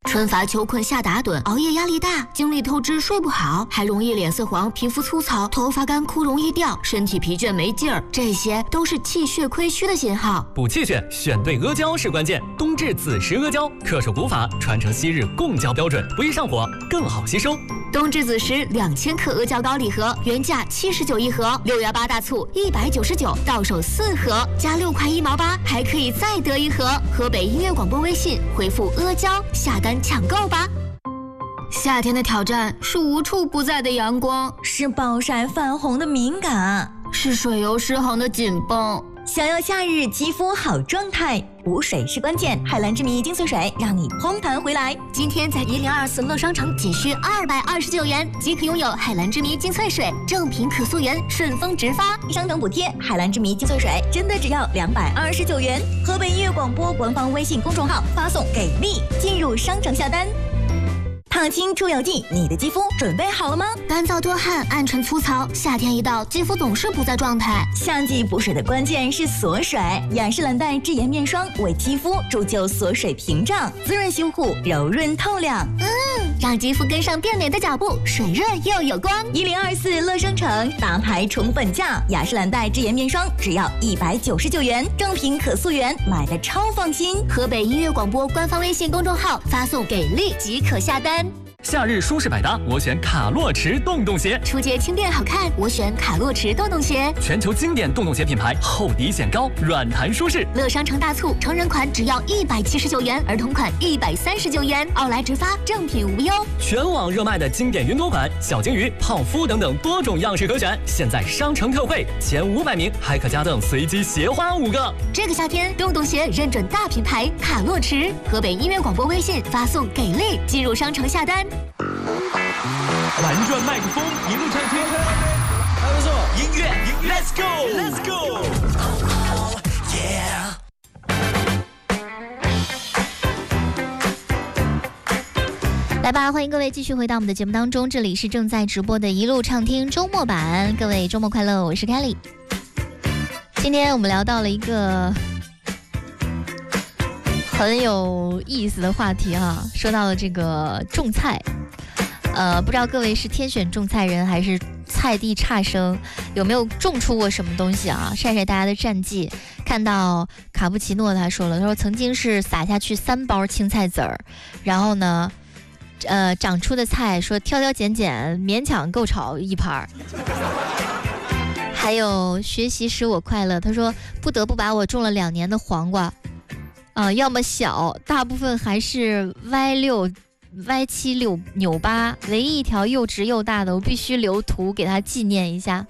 春乏秋困夏打盹，熬夜压力大，精力透支睡不好，还容易脸色黄、皮肤粗糙、头发干枯容易掉，身体疲倦没劲儿，这些都是气血亏虚的信号。 补气血，选对阿胶是关键。冬至子时阿胶，恪守古法，传承昔日贡胶标准，不易上火，更好吸收。 冬至子时2000克阿胶膏礼盒，原价79一盒，618大促199，到手4盒，加6块1毛8，还可以再得一盒。河北音乐广播微信回复阿胶下单抢购吧。夏天的挑战是无处不在的阳光， 是暴晒泛红的敏感， 是水油失衡的紧绷。 想要夏日肌肤好状态，补水是关键。海蓝之谜精粹水让你嘭弹回来。 今天在1024乐商城仅需229元即可拥有海蓝之谜精粹水，正品可溯源，顺丰直发， 商城补贴。海蓝之谜精粹水真的只要229元。河北音乐广播官方微信公众号发送给力，进入商城下单。烫青出油剂，你的肌肤准备好了吗？ 干燥多汗、暗沉粗糙，夏天一到，肌肤总是不在状态。 夏季补水的关键是锁水，雅诗兰黛智妍面霜为肌肤铸就锁水屏障，滋润修护，柔润透亮。 让肌肤跟上变美的脚步，水润又有光。 1024乐商城大牌宠粉价，雅诗兰黛智妍面霜只要199元，正品可溯源，买的超放心。 河北音乐广播官方微信公众号发送给力即可下单。 夏日舒适百搭，我选卡洛驰洞洞鞋。 出街轻便好看，我选卡洛驰洞洞鞋。 全球经典洞洞鞋品牌，厚底显高，软弹舒适。 乐商城大促，成人款只要179元，儿童款139元，奥莱直发，正品无忧。 全网热卖的经典云朵款、小鲸鱼、泡芙等等多种样式可选，现在商城特惠，前500名还可加赠随机鞋花5个。 这个夏天，洞洞鞋认准大品牌卡洛驰。河北音乐广播微信发送给力，进入商城下单。 玩转麦克风，一路畅听。还不错，音乐 ，Let's go，Let's go，Yeah。 来吧，欢迎各位继续回到我们的节目当中，这里是正在直播的一路畅听周末版，各位周末快乐，我是 Kelly。今天我们聊到了一个很有意思的话题哈，说到了这个种菜。不知道各位是天选种菜人还是菜地差生，有没有种出过什么东西啊？晒晒大家的战绩。看到卡布奇诺他说了，他说曾经是撒下去3包青菜籽儿，然后呢，长出的菜说挑挑拣拣，勉强够炒一盘。还有学习使我快乐，他说不得不把我种了2年的黄瓜，要么小，大部分还是歪七扭八，唯一一条又直又大的，我必须留图给他纪念一下。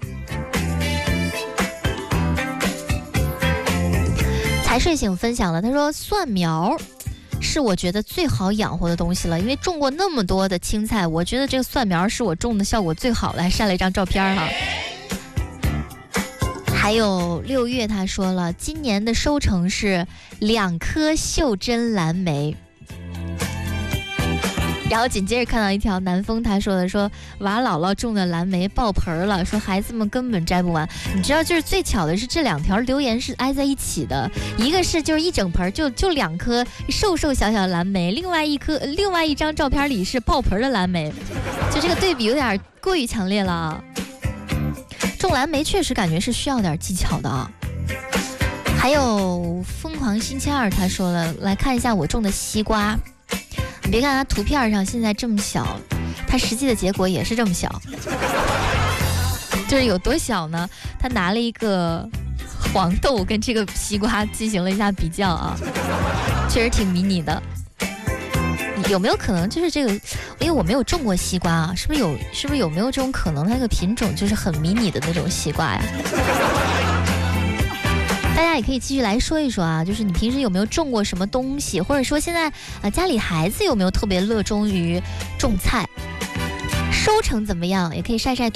才睡醒分享了，他说蒜苗是我觉得最好养活的东西了，因为种过那么多的青菜，我觉得这个蒜苗是我种的效果最好的，还晒了一张照片哈。还有6月他说了，今年的收成是2颗袖珍蓝莓。然后紧接着看到一条南风他说的，说娃姥姥种的蓝莓爆盆了，说孩子们根本摘不完。你知道就是最巧的是这2条留言是挨在一起的，一个是就是一整盆就2颗瘦小小的蓝莓，另外一张照片里是爆盆的蓝莓，就这个对比有点过于强烈了啊。种蓝莓确实感觉是需要点技巧的啊。还有疯狂星期2他说了，来看一下我种的西瓜，你别看它图片上现在这么小，它实际的结果也是这么小。就是有多小呢？他拿了一个黄豆跟这个西瓜进行了一下比较啊，确实挺迷你的。有没有可能就是这个？因为我没有种过西瓜啊，是不是有没有这种可能？那个品种就是很迷你的那种西瓜呀？大家也可以继续来说一说啊，就是你平时有没有种过什么东西，或者说现在家里孩子有没有特别热衷于种菜，收成怎么样？也可以晒晒图。